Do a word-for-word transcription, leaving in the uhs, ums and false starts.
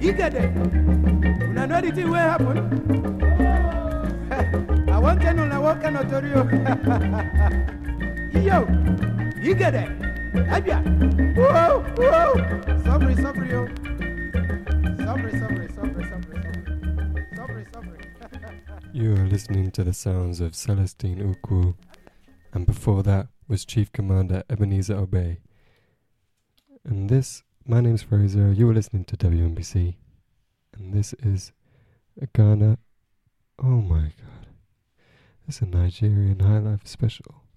You get it. When I know the thing will happen. I want to know now what can I tell you. Yo, you get it. Abia. Whoa, whoa. Sorry, sorry, yo. Sorry, sorry, sorry, sorry, sorry. Sorry, sorry. You are listening to the sounds of Celestine Ukwu, and before that was Chief Commander Ebenezer Obey. And this, my name's Fraser, you are listening to W M B C, and this is a Ghana, oh my god, it's a Nigerian High Life special.